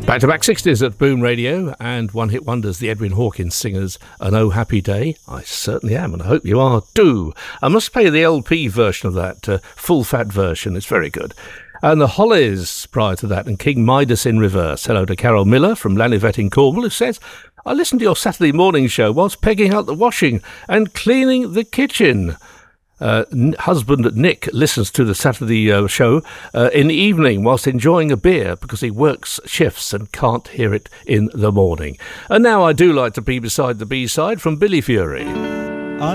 Back-to-back 60s at Boom Radio and one-hit wonders, the Edwin Hawkins Singers, an Oh Happy Day. I certainly am, and I hope you are too. I must play the LP version of that, full-fat version. It's very good. And the Hollies prior to that, and King Midas in reverse. Hello to Carol Miller from Lanivet in Cornwall, who says, I listened to your Saturday morning show whilst pegging out the washing and cleaning the kitchen. Husband Nick listens to the Saturday show in the evening whilst enjoying a beer because he works shifts and can't hear it in the morning. And now I do like to be beside the B-side from Billy Fury.